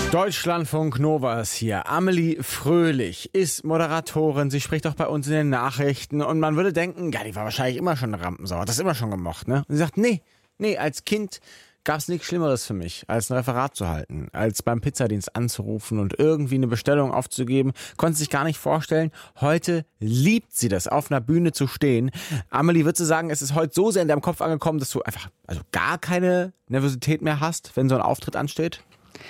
Deutschlandfunk Nova ist hier. Amelie Fröhlich ist Moderatorin. Sie spricht auch bei uns in den Nachrichten. Und man würde denken, ja, die war wahrscheinlich immer schon eine Rampensau. Hat das immer schon gemocht, ne? Und sie sagt, nee, als Kind gab es nichts Schlimmeres für mich, als ein Referat zu halten, als beim Pizzadienst anzurufen und irgendwie eine Bestellung aufzugeben. Konnte sich gar nicht vorstellen. Heute liebt sie das, auf einer Bühne zu stehen. Amelie, würdest du sagen, es ist heute so sehr in deinem Kopf angekommen, dass du einfach gar keine Nervosität mehr hast, wenn so ein Auftritt ansteht?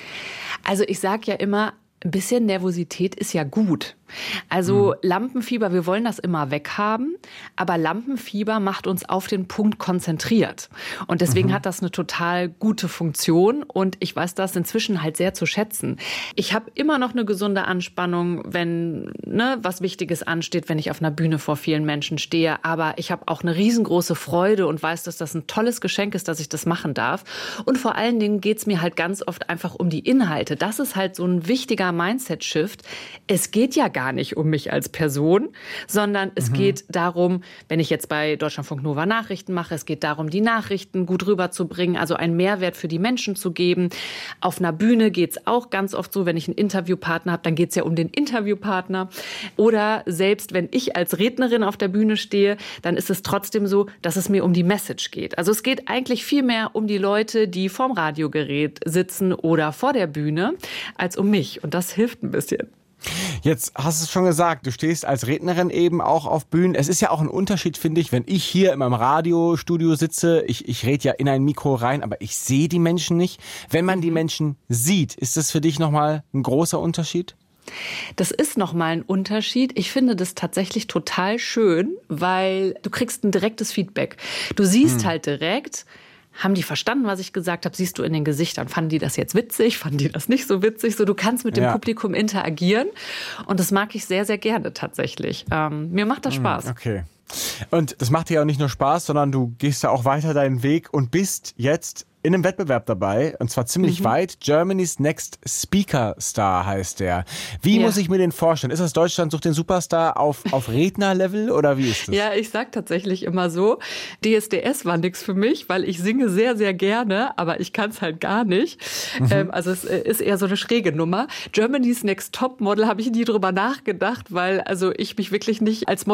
Also ich sage ja immer, ein bisschen Nervosität ist ja gut. Also Lampenfieber, wir wollen das immer weghaben, aber Lampenfieber macht uns auf den Punkt konzentriert. Und deswegen hat das eine total gute Funktion und ich weiß das inzwischen halt sehr zu schätzen. Ich habe immer noch eine gesunde Anspannung, wenn was Wichtiges ansteht, wenn ich auf einer Bühne vor vielen Menschen stehe. Aber ich habe auch eine riesengroße Freude und weiß, dass das ein tolles Geschenk ist, dass ich das machen darf. Und vor allen Dingen geht es mir halt ganz oft einfach um die Inhalte. Das ist halt so ein wichtiger Mindset-Shift. Es geht ja gar nicht um mich als Person, sondern es geht darum, wenn ich jetzt bei Deutschlandfunk Nova Nachrichten mache, es geht darum, die Nachrichten gut rüberzubringen, also einen Mehrwert für die Menschen zu geben. Auf einer Bühne geht es auch ganz oft so, wenn ich einen Interviewpartner habe, dann geht es ja um den Interviewpartner. Oder selbst wenn ich als Rednerin auf der Bühne stehe, dann ist es trotzdem so, dass es mir um die Message geht. Also es geht eigentlich viel mehr um die Leute, die vorm Radiogerät sitzen oder vor der Bühne, als um mich. Und das hilft ein bisschen. Jetzt hast du es schon gesagt, du stehst als Rednerin eben auch auf Bühnen. Es ist ja auch ein Unterschied, finde ich, wenn ich hier in meinem Radiostudio sitze. Ich rede ja in ein Mikro rein, aber ich sehe die Menschen nicht. Wenn man die Menschen sieht, ist das für dich nochmal ein großer Unterschied? Das ist nochmal ein Unterschied. Ich finde das tatsächlich total schön, weil du kriegst ein direktes Feedback. Du siehst halt direkt, haben die verstanden, was ich gesagt habe? Siehst du in den Gesichtern, fanden die das jetzt witzig? Fanden die das nicht so witzig? So, du kannst mit dem Publikum interagieren und das mag ich sehr, sehr gerne tatsächlich. Mir macht das Spaß. Okay. Und das macht dir auch nicht nur Spaß, sondern du gehst ja auch weiter deinen Weg und bist jetzt in einem Wettbewerb dabei, und zwar ziemlich weit. Germany's Next Speaker Star heißt der. Wie muss ich mir den vorstellen? Ist das Deutschland sucht den Superstar auf Rednerlevel oder wie ist das? Ja, ich sag tatsächlich immer so, DSDS war nix für mich, weil ich singe sehr, sehr gerne, aber ich kann es halt gar nicht. Also es ist eher so eine schräge Nummer. Germany's Next Topmodel habe ich nie drüber nachgedacht, weil also ich mich wirklich nicht als